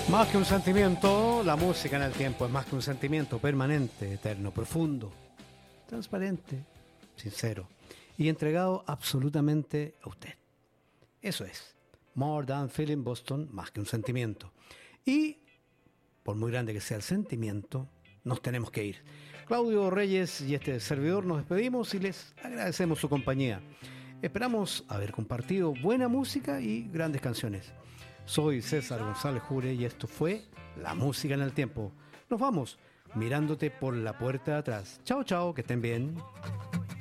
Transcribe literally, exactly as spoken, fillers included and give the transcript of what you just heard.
Más que un sentimiento, la música en el tiempo es más que un sentimiento permanente, eterno, profundo, transparente, sincero y entregado absolutamente a usted. Eso es, More Than Feeling Boston, más que un sentimiento. Y, por muy grande que sea el sentimiento, nos tenemos que ir. Claudio Reyes y este servidor nos despedimos y les agradecemos su compañía. Esperamos haber compartido buena música y grandes canciones. Soy César González Jure y esto fue La Música en el Tiempo. Nos vamos mirándote por la puerta de atrás. Chao, chao, que estén bien.